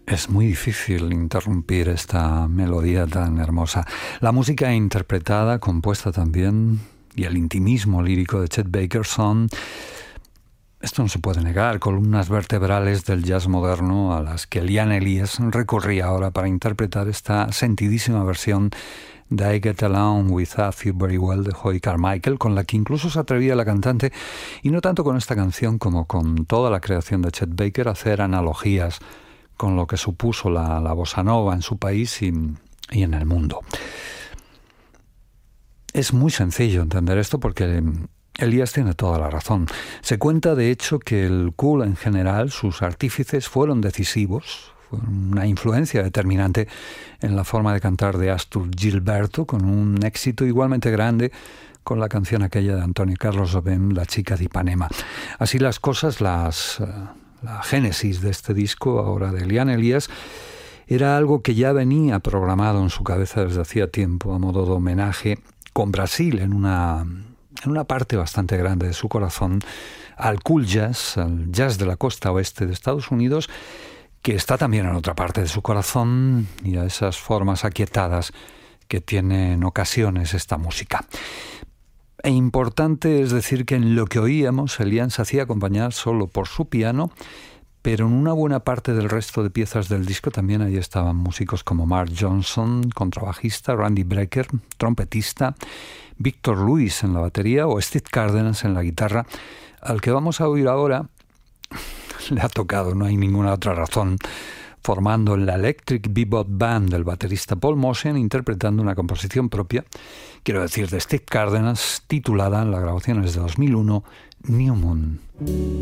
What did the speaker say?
Es muy difícil interrumpir esta melodía tan hermosa. La música interpretada, compuesta también, y el intimismo lírico de Chet Baker son, esto no se puede negar, columnas vertebrales del jazz moderno a las que Liane Elias recurría ahora para interpretar esta sentidísima versión de I Get Along Without You Very Well de Hoy Carmichael, con la que incluso se atrevía la cantante, y no tanto con esta canción como con toda la creación de Chet Baker, a hacer analogías con lo que supuso la bossa nova en su país y en el mundo. Es muy sencillo entender esto porque Elias tiene toda la razón. Se cuenta, de hecho, que el cool en general, sus artífices, fueron decisivos, fueron una influencia determinante en la forma de cantar de Astor Gilberto, con un éxito igualmente grande con la canción aquella de Antonio Carlos Jobim, La chica de Ipanema. Así las cosas, la génesis de este disco, ahora de Liane Elias, era algo que ya venía programado en su cabeza desde hacía tiempo, a modo de homenaje, con Brasil en una parte bastante grande de su corazón, al cool jazz, al jazz de la costa oeste de Estados Unidos, que está también en otra parte de su corazón, y a esas formas aquietadas que tiene en ocasiones esta música. E importante es decir que en lo que oíamos, Elias se hacía acompañar solo por su piano, pero en una buena parte del resto de piezas del disco también ahí estaban músicos como Mark Johnson, contrabajista, Randy Brecker, trompetista, Victor Lewis en la batería o Steve Cárdenas en la guitarra. Al que vamos a oír ahora le ha tocado, no hay ninguna otra razón, formando la Electric Bebop Band del baterista Paul Motian, interpretando una composición propia, quiero decir, de Steve Cárdenas, titulada en las grabaciones de 2001, New Moon.